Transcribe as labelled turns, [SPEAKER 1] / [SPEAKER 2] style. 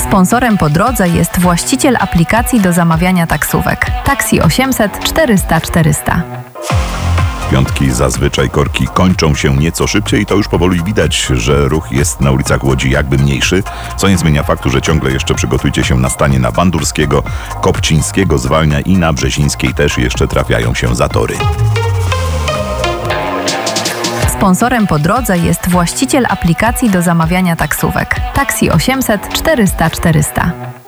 [SPEAKER 1] Sponsorem po drodze jest właściciel aplikacji do zamawiania taksówek Taxi 800 400 400.
[SPEAKER 2] W piątki zazwyczaj korki kończą się nieco szybciej i to już powoli widać, że ruch jest na ulicach Łodzi jakby mniejszy, co nie zmienia faktu, że ciągle jeszcze przygotujcie się na stanie na Bandurskiego, Kopcińskiego zwalnia i na Brzezińskiej też jeszcze trafiają się zatory.
[SPEAKER 1] Sponsorem po drodze jest właściciel aplikacji do zamawiania taksówek Taxi 800 400 400.